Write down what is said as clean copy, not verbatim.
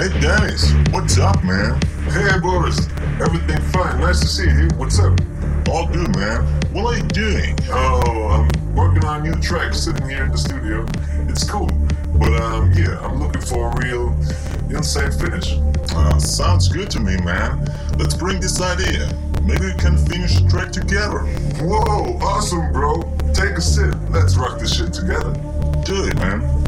Hey Dennis, what's up, man? Hey Boris, everything fine. Nice to see you. What's up? All good, man. What are you doing? Oh, I'm working on a new track, sitting here in the studio. It's cool, but yeah, I'm looking for a real insane finish. Sounds good to me, man. Let's bring this idea. Maybe we can finish the track together. Whoa, awesome, bro. Take a sip. Let's rock this shit together. Do it, man.